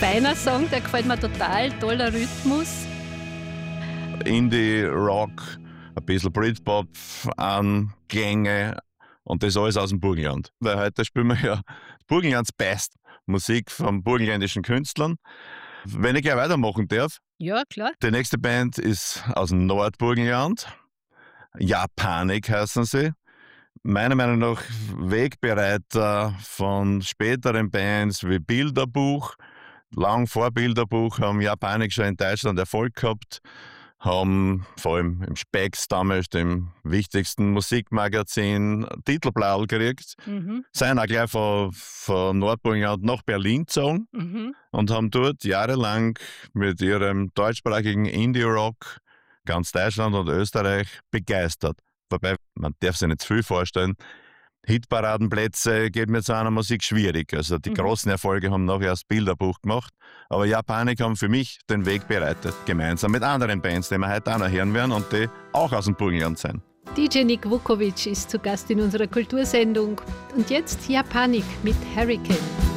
feiner Song, der gefällt mir total, toller Rhythmus. Indie, Rock, ein bisschen Britpop, Gänge und das alles aus dem Burgenland. Weil heute spielen wir ja Burgenlands Best Musik von burgenländischen Künstlern. Wenn ich gleich weitermachen darf, Ja, klar. die nächste Band ist aus dem Nordburgenland. Japanik heißen sie. Meiner Meinung nach Wegbereiter von späteren Bands wie Bilderbuch. Lang vor Bilderbuch haben Japanik schon in Deutschland Erfolg gehabt, haben vor allem im Spex damals, dem wichtigsten Musikmagazin, Titelblatt gekriegt. Sind auch gleich von Nordburgenland nach Berlin gezogen und haben dort jahrelang mit ihrem deutschsprachigen Indie-Rock ganz Deutschland und Österreich begeistert. Wobei, man darf sich nicht zu viel vorstellen, Hitparadenplätze geht mit so einer Musik schwierig. Also die großen Erfolge haben nachher das Bilderbuch gemacht. Aber Japanik haben für mich den Weg bereitet, gemeinsam mit anderen Bands, die wir heute auch noch hören werden und die auch aus dem Burgenland sind. DJ Nick Vukovic ist zu Gast in unserer Kultursendung. Und jetzt Japanik mit Hurricane.